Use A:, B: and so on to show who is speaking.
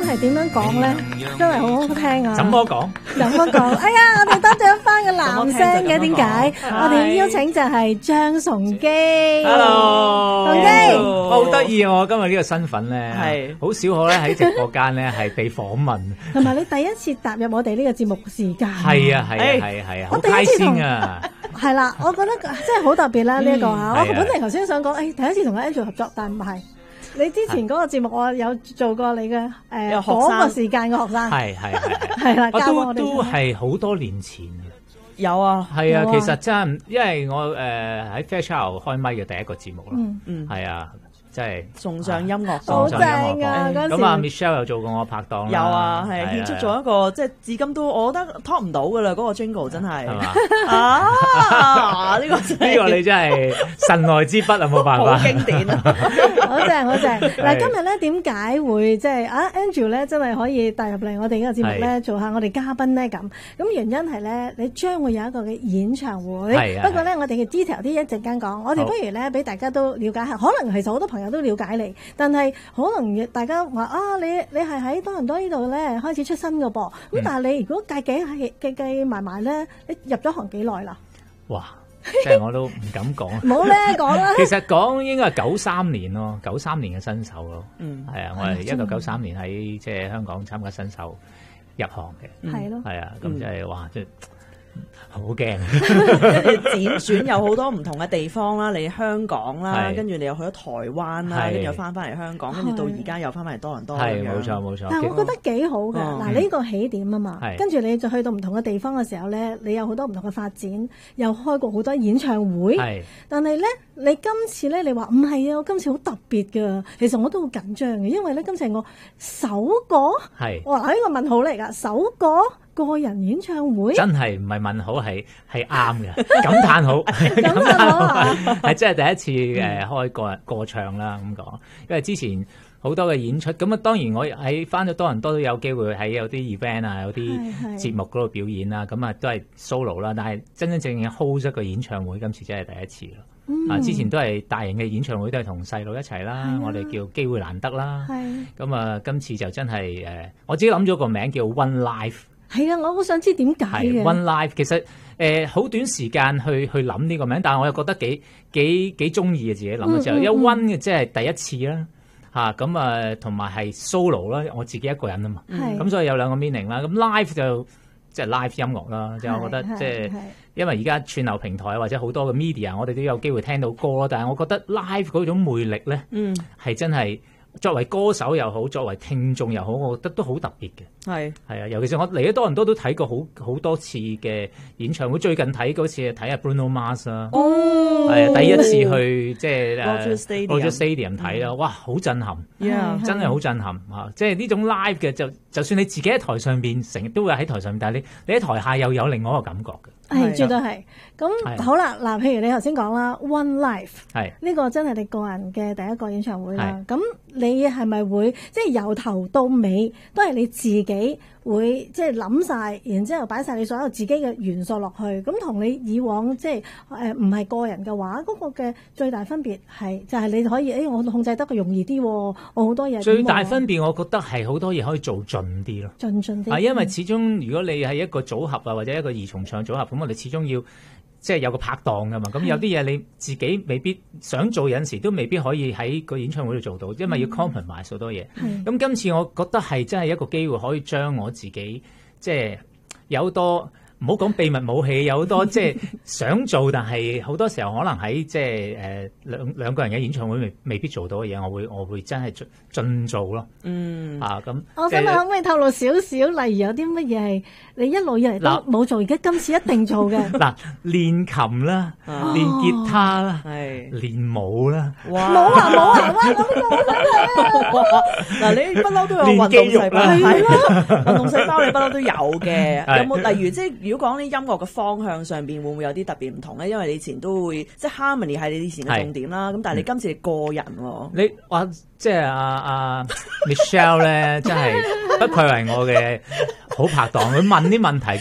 A: 係點樣講咧？真係好好聽啊！
B: 怎麼講？
A: 怎麼講？哎呀，我哋多咗翻個男聲嘅，點解？我哋邀請就係張崇基。
B: Hello，
A: 崇基，
B: 我好得意啊！我今日呢個身份咧，係好少可咧喺直播間咧係被訪問，
A: 同埋你第一次踏入我哋呢個節目時間。
B: 係啊，好開心啊！
A: 係啦，我覺得真係好特別啦呢一個嚇。我本嚟頭先想講，第一次同阿 Andrew 合作，但唔係。你之前嗰個節目，我有做過你嘅嗰個時間嘅學生，係啦，
B: 都係好多年前嘅。
C: 有啊，
B: 係啊，其實真係，因為我喺 Fairchild 開咪嘅第一個節目啦，係啊。即係
C: 送上音樂，
A: 好正啊！
B: 咁啊 Michelle 有做過我拍檔啦，
C: 有啊，係獻出咗一個即係至今都我覺得 top 唔到噶啦，嗰個 Jingle 真係啊！呢個
B: 你真係神來之筆啊，冇辦法，
C: 好經典啊，
A: 好正好正。嗱，今日咧點解會即係Andrew 咧真係可以帶入嚟我哋呢個節目咧做下我哋嘉賓咧咁？咁原因係咧，你將會有一個嘅演唱會，不過咧我哋嘅 detail 啲一陣間講，我哋不如咧俾大家都了解下，可能其實好多朋友都了解你，但係可能大家話你係喺多倫多呢度咧開始出身嘅噃，咁但係你如果計埋埋咧，你入咗行幾耐啦？
B: 哇！即係我都唔敢講，
A: 冇咧講啦。
B: 其實講應該係93年咯，93年嘅新手咯，係啊，我係1993年喺即係香港參加新手入行嘅，
A: 係咯，
B: 係啊，咁即係哇，即係。好驚，跟
C: 住輾轉有好多唔同嘅地方啦，你香港啦，跟住你又去咗台灣啦，跟住又翻嚟香港，跟住到而家又翻返嚟多倫多。
B: 係冇錯。
A: 但係我覺得幾好嘅，嗱呢個起點啊嘛，跟住你就去到唔同嘅地方嘅時候咧，你有好多唔同嘅發展，又開過好多演唱會。係，但係咧你今次咧，你話唔係啊，我今次好特別㗎。其實我都好緊張嘅，因為咧今次係我首個，哇呢個問號嚟㗎，首個人演唱會
B: 真係唔係問好，係啱嘅，感嘆好，感嘆好係真係第一次開個唱啦咁講，因為之前好多嘅演出，咁啊當然我喺翻咗多倫多都有機會喺有啲 event 啊，有啲節目嗰度表演啦，咁啊都係 solo 啦，但係真真正正 hold 一個演唱會，今次真係第一次咯。之前都係大型嘅演唱會，都係同細路一齊啦，我哋叫機會難得啦。咁啊，今次就真係我自己諗咗個名叫 One Life。
A: 係啊，我好想知點解嘅。
B: One Life 其實好短時間去諗呢個名，但係我又覺得幾中意嘅，自己諗嘅時候，一 One 嘅即係第一次啦，咁啊同埋係 solo 啦，我自己一個人啊嘛，咁所以有兩個 meaning 啦。咁 Live 就即係 live 音樂啦，即係我覺得即係因為而家串流平台或者好多嘅 media，我哋都有機會聽到歌咯。但係我覺得 live 嗰種魅力咧，係真係。作為歌手又好，作為聽眾又好，我覺得都好特別嘅。係啊，尤其是我嚟咗多倫多都睇過好多次嘅演唱會。最近睇嗰次睇下 Bruno Mars 啦，係啊，第一次去即係Rogers Stadium 睇啦，哇，好震撼，真係好震撼啊！即係呢種 live 嘅，就算你自己喺台上邊，成日都會喺台上面，但係你喺台下又有另外一個感覺嘅。
A: 係，絕對係。咁好啦，嗱，譬如你頭先講啦 ，One Life，呢個真係你個人嘅第一個演唱會啦。咁你係咪會即係由頭到尾都係你自己會即係諗晒，然之後擺晒你所有自己嘅元素落去？咁同你以往即係唔係個人嘅話，嗰個嘅最大分別係就係你可以我控制得容易啲，我好多嘢。
B: 最大分別，我覺得係好多嘢可以做盡啲咯，
A: 盡啲。
B: 因為始終如果你係一個組合啊，或者一個二重唱組合，咁我哋始終要即係有個拍檔噶嘛。咁有啲嘢你自己未必想做，有陣時都未必可以喺個演唱會度做到，因為要 compromise 好多嘢。咁今次我覺得係真係一個機會，可以將我自己即係有好多。唔好講秘密武器，有好多即係想做，但係好多時候可能喺即係兩個人嘅演唱會未必做到嘅嘢，我會真係盡做咯。咁。
A: 我想問可唔可以透露少少，例如有啲乜嘢係你一路以嚟都冇做，而家今次一定做嘅？
B: 嗱，練琴啦，練吉他啦，練舞啦。
A: 哇！冇啊！哇！咁
C: 嗱，你不嬲都有運動細胞，係咯，運動細胞你不嬲都有嘅。有冇例如即係？如果講啲音樂嘅方向上邊會唔會有啲特別唔同咧？因為你以前都會即係 harmony 係你以前嘅重點啦。咁但係你今次係個人喎，
B: 你話即係阿 Michelle 咧，真係不愧為我嘅好拍檔。佢問啲問題。